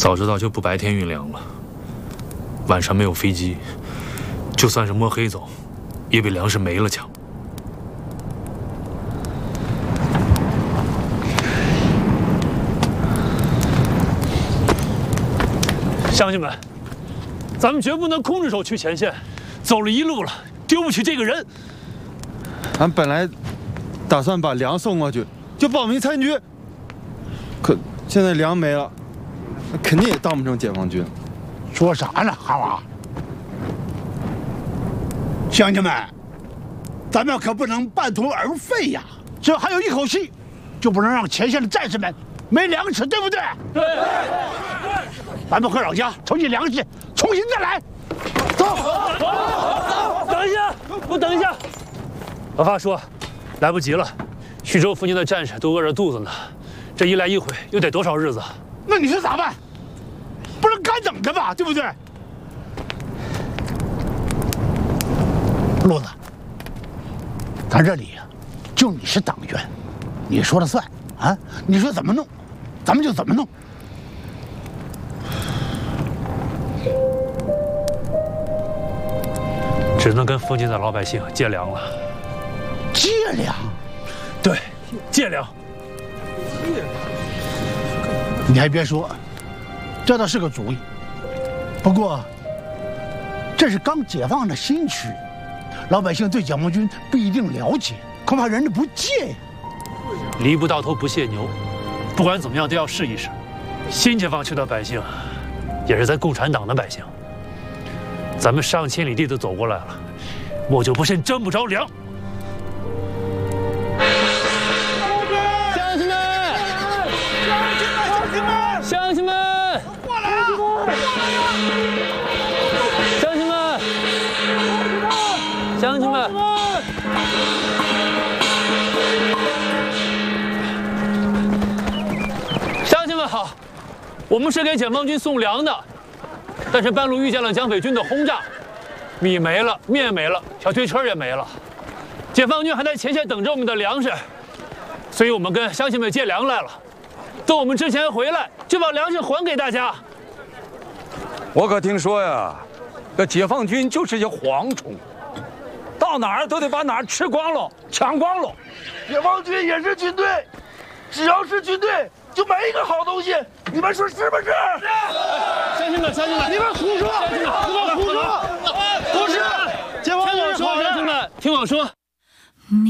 早知道就不白天运粮了。晚上没有飞机，就算是摸黑走，也比粮食没了强。乡亲们，咱们绝不能空着手去前线，走了一路了，丢不起这个人。 俺本来打算把粮送过去，就报名参军。可现在粮没了，肯定也当不成解放军。 说啥呢，哈娃？乡亲们，咱们可不能半途而废呀！只要还有一口气，就不能让前线的战士们没粮食，对不对？对。咱们回老家筹集粮食，重新再来。走。 等一下，我等一下。老发说，来不及了，徐州附近的战士都饿着肚子呢，这一来一回又得多少日子？ 那你说咋办？不能干等着吧，对不对？路子，咱这里呀，就你是党员，你说了算啊！你说怎么弄，咱们就怎么弄。 只能跟附近的老百姓借粮了。 借粮？ 对，借粮。 你还别说，这倒是个主意。不过，这是刚解放的新区，老百姓对解放军不一定了解，恐怕人家不借呀。 犁不到头不谢牛，不管怎么样都要试一试。新解放区的百姓，也是咱共产党的百姓。咱们上千里地都走过来了，我就不信争不着粮。乡亲们，乡亲们，过来啊！乡亲们，乡亲们，乡亲们好，我们是给解放军送粮的。但是半路遇见了蒋匪军的轰炸，米没了，面没了，小推车也没了。解放军还在前线等着我们的粮食，所以我们跟乡亲们借粮来了。等我们之前回来，就把粮食还给大家。 我可听说呀，这解放军就是些蝗虫，到哪儿都得把哪儿吃光了、抢光了。 解放军也是军队，只要是军队，就没一个好东西。你们说是不是？ 乡亲们，乡亲们， 你们胡说！ 乡亲们， 你们胡说！ 不是，解放军说，乡亲们，听我说。